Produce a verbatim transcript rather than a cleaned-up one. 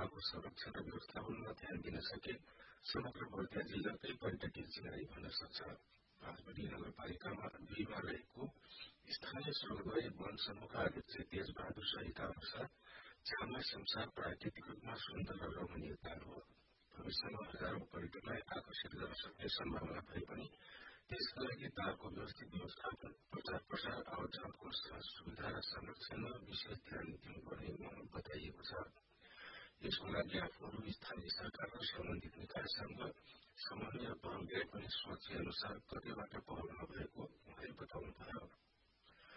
आगो संरक्षण र व्यवस्थापनमा ध्यान दिन सके समग्र बर्दिया जिल्लाकै पर्यटकीय चिनारी भन्न सक्छ। राजबाडी नगरपालिकामा दुईमा रहेको स्थानीय स्वर्गद्वारी वन समूहका अध्यक्ष तेज बहादुर शाहीका अनुसार छामा संसार प्राकृतिक रूपमा सुन्दर र रमणीय ताल हो। भविष्यमा हजारौं पर्यटकलाई आकर्षित गर्न सक्ने सम्भावना भए पनि त्यसका लागि तालको व्यवस्थित व्यवस्थापन, प्रचार प्रसार, आवाजाहीको सुविधा र संरक्षणमा विशेष ध्यान दिनुपर्ने बताइएको छ। यसको लागि आफूहरू स्थानीय सरकार र सम्बन्धित निकायसँग समन्वय पहल गरे पनि सोचे अनुसार कतैबाट पहल नभएको उहाँले बताउनुभयो।